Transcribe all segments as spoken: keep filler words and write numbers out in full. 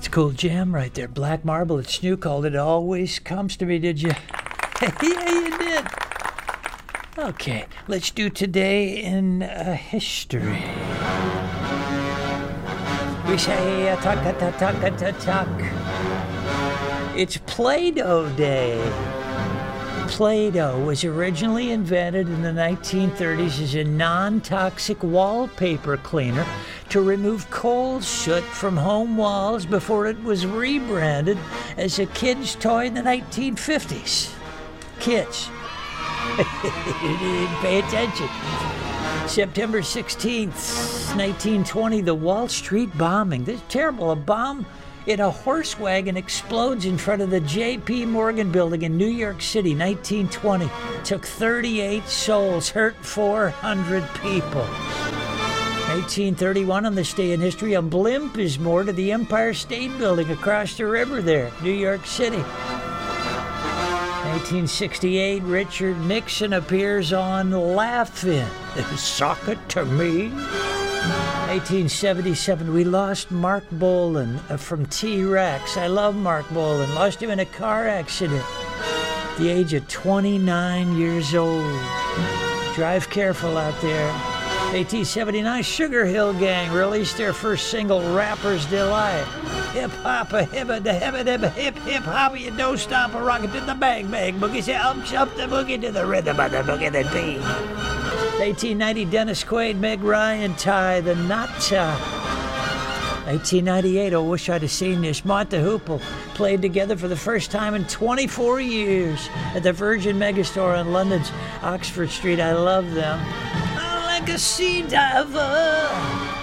cool jam right there. Black Marble. It's Snoo called It Always Comes to Me, did you? Yeah, you did. Okay, let's do Today in uh, History. We say uh, talk, talk, talk, talk, talk. It's Play-Doh Day. Play-Doh was originally invented in the nineteen thirties as a non-toxic wallpaper cleaner to remove coal soot from home walls before it was rebranded as a kid's toy in the nineteen fifties. Kids. Pay attention. September sixteenth, nineteen twenty, the Wall Street bombing. This is terrible. A bomb in a horse wagon explodes in front of the J P Morgan building in New York City, nineteen twenty. Took thirty-eight souls, hurt four hundred people. eighteen thirty-one, on this day in history, a blimp is moored to the Empire State Building across the river there, New York City. eighteen sixty-eight, Richard Nixon appears on Laugh-In. Sock it to me. eighteen seventy-seven, we lost Mark Bolan from T-Rex. I love Mark Bolan. Lost him in a car accident at the age of twenty-nine years old. Drive careful out there. eighteen seventy-nine, Sugar Hill Gang released their first single, Rapper's Delight. Hip hop, a hip a hip a hip hip hip hop, you don't stop a rocket to the bang bang boogie. Say up jump the boogie to the rhythm of the boogie the beat. eighteen ninety, Dennis Quaid, Meg Ryan, Ty the Knot Top. eighteen ninety-eight, I wish I'd have seen this. Mott the Hoople played together for the first time in twenty-four years at the Virgin Megastore on London's Oxford Street. I love them. I'm like a sea diver.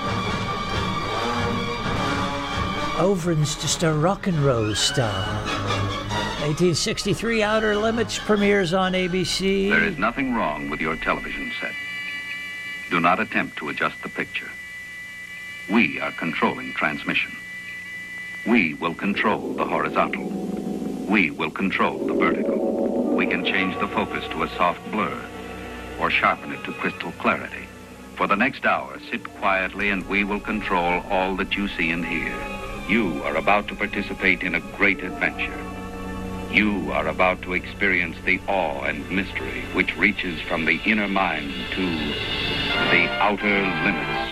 Overton's just a rock and roll star. eighteen sixty-three, Outer Limits premieres on A B C. There is nothing wrong with your television set. Do not attempt to adjust the picture. We are controlling transmission. We will control the horizontal. We will control the vertical. We can change the focus to a soft blur or sharpen it to crystal clarity. For the next hour, sit quietly and we will control all that you see and hear. You are about to participate in a great adventure. You are about to experience the awe and mystery which reaches from the inner mind to the outer limits.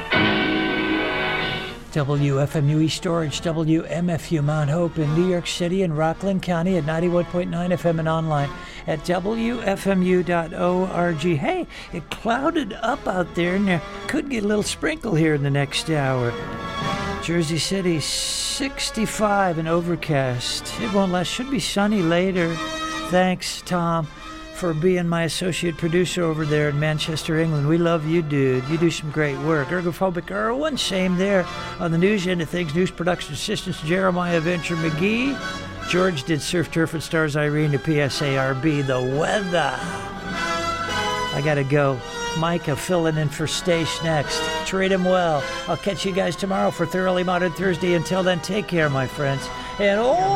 W F M U East Orange, W M F U Mount Hope in New York City and Rockland County at ninety-one point nine F M and online at W F M U dot org. Hey, it clouded up out there and there could get a little sprinkle here in the next hour. Jersey City, sixty-five and overcast. It won't last. Should be sunny later. Thanks, Tom, for being my associate producer over there in Manchester, England. We love you, dude. You do some great work. Ergophobic Erwin, same there. On the news end of things, news production assistants, Jeremiah Venture McGee. George did Surf, Turf, and Stars. Irene to P S A R B. The weather. I gotta go. Micah filling in for Stace next. Treat him well. I'll catch you guys tomorrow for Thoroughly Modern Thursday. Until then, take care, my friends. And oh,